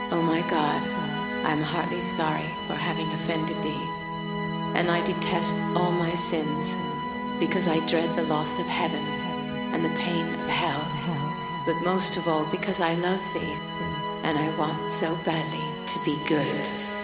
O my God, I am heartily sorry for having offended thee, and I detest all my sins, because I dread the loss of heaven and the pain of hell, but most of all because I love thee, and I want so badly to be good.